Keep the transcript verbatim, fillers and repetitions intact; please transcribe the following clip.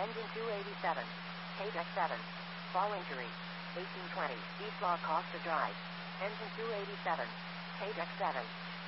Engine two eighty-seven. K deck seven. Fall injury. eighteen twenty. East Law Costa Drive. Engine two eighty-seven. K deck seven.